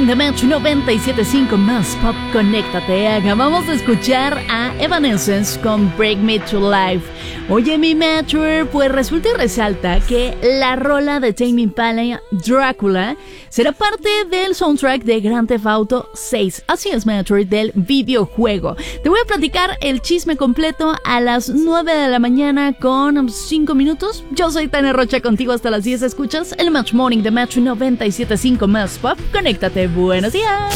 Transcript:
Morning de Metro 97.5 más pop, conéctate. Acabamos de escuchar a Evanescence con Break Me to Life. Oye, mi Metro, pues resulta y resalta que la rola de Tame Impala, Drácula, será parte del soundtrack de Grand Theft Auto 6. Así es, Metro, del videojuego. Te voy a platicar el chisme completo a las 9 de la mañana con 5 minutos. Yo soy Tania Rocha, contigo hasta las 10. Escuchas el Metro Morning de Metro 97.5 más pop. Conéctate, buenos días.